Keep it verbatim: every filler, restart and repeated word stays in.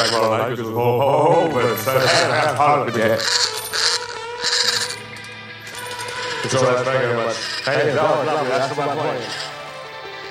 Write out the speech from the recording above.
back to our life, just ho, ho, ho, but instead of that, hard to get. So that's very much. Hey, that was lovely. That's my point.